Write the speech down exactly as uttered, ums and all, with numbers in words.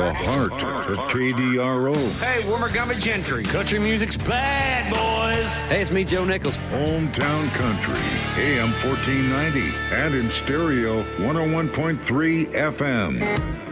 The heart of K D R O. Hey, we're Montgomery Gentry. Country music's bad, boys. Hey, it's me, Joe Nichols. Hometown Country, A M fourteen ninety, and in stereo, one oh one point three F M.